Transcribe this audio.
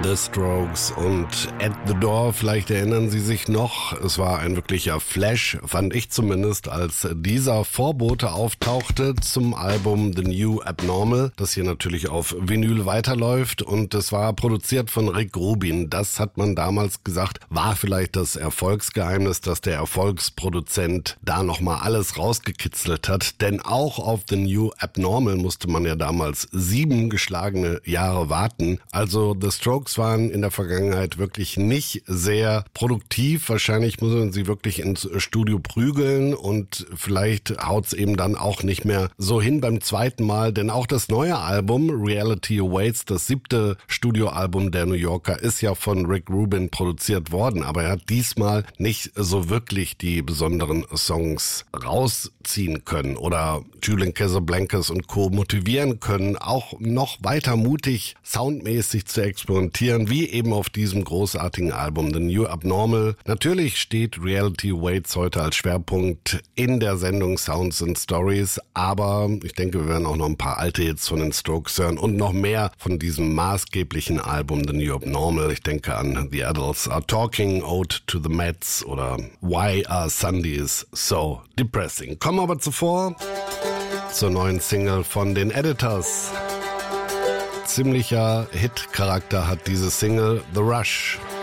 The Strokes und At the Door, vielleicht erinnern Sie sich noch, es war ein wirklicher Flash, fand ich zumindest, als dieser Vorbote auftauchte zum Album The New Abnormal, das hier natürlich auf Vinyl weiterläuft, und es war produziert von Rick Rubin. Das hat man damals gesagt, war vielleicht das Erfolgsgeheimnis, dass der Erfolgsproduzent da nochmal alles rausgekitzelt hat, denn auch auf The New Abnormal musste man ja damals 7 geschlagene Jahre warten. Also The Strokes waren in der Vergangenheit wirklich nicht sehr produktiv. Wahrscheinlich muss man sie wirklich ins Studio prügeln und vielleicht haut's eben dann auch nicht mehr so hin beim zweiten Mal, denn auch das neue Album Reality Awaits, das 7. Studioalbum der New Yorker, ist ja von Rick Rubin produziert worden, aber er hat diesmal nicht so wirklich die besonderen Songs rausziehen können oder Julian Casablancas und Co. motivieren können, auch noch weiter mutig soundmäßig zu experimentieren, wie eben auf diesem großartigen Album The New Abnormal. Natürlich steht Reality Awaits heute als Schwerpunkt in der Sendung Sounds and Stories, aber ich denke, wir werden auch noch ein paar alte Hits von den Strokes hören und noch mehr von diesem maßgeblichen Album The New Abnormal. Ich denke an The Adults Are Talking, Ode to the Mets oder Why Are Sundays So Depressing. Kommen aber zuvor zur neuen Single von den Editors. Ziemlicher Hit-Charakter hat diese Single, The Rush.